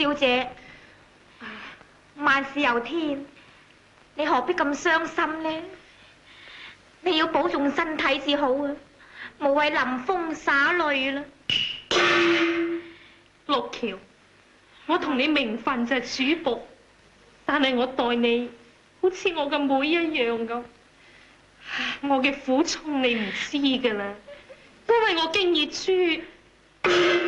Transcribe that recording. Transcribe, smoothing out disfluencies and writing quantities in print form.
小姐，萬事由天，你何必咁傷心呢？你要保重身體至好啊，無謂臨風灑淚啦。 陸橋，我同你名分就係主僕，但係我待你好似我嘅妹一樣咁。我嘅苦衷你唔知㗎啦，因為我經已輸。